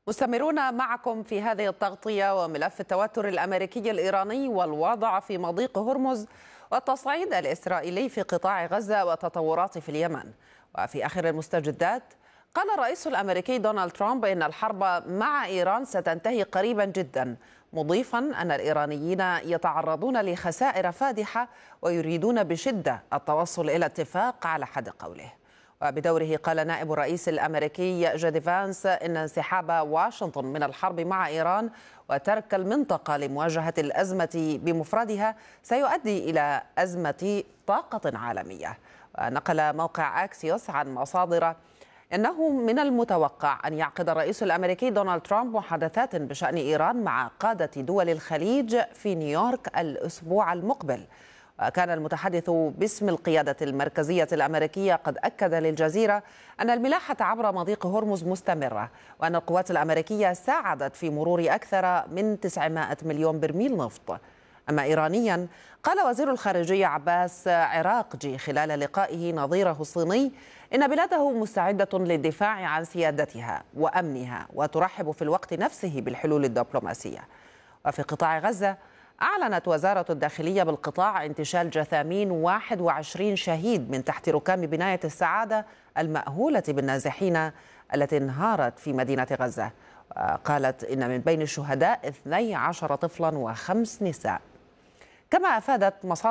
مستمرون معكم في هذه التغطية وملف التوتر الأمريكي الإيراني والوضع في مضيق هرمز والتصعيد الإسرائيلي في قطاع غزة والتطورات في اليمن. وفي آخر المستجدات قال الرئيس الأمريكي دونالد ترامب إن الحرب مع إيران ستنتهي قريبا جدا، مضيفا أن الإيرانيين يتعرضون لخسائر فادحة ويريدون بشدة التوصل إلى اتفاق على حد قوله. وبدوره قال نائب الرئيس الأمريكي جودي فانس إن انسحاب واشنطن من الحرب مع إيران وترك المنطقة لمواجهة الأزمة بمفردها سيؤدي إلى أزمة طاقة عالمية. ونقل موقع أكسيوس عن مصادر إنه من المتوقع أن يعقد الرئيس الأمريكي دونالد ترامب محادثات بشأن إيران مع قادة دول الخليج في نيويورك الأسبوع المقبل. وكان المتحدث باسم القيادة المركزية الأمريكية قد أكد للجزيرة أن الملاحة عبر مضيق هرمز مستمرة، وأن القوات الأمريكية ساعدت في مرور أكثر من 900 مليون برميل نفط. أما إيرانيا قال وزير الخارجية عباس عراقجي خلال لقائه نظيره الصيني إن بلاده مستعدة للدفاع عن سيادتها وأمنها وترحب في الوقت نفسه بالحلول الدبلوماسية. وفي قطاع غزة أعلنت وزارة الداخلية بالقطاع انتشال جثامين 21 شهيد من تحت ركام بناية السعادة المأهولة بالنازحين التي انهارت في مدينة غزة. قالت إن من بين الشهداء 12 طفلا و5 نساء. كما أفادت مصادر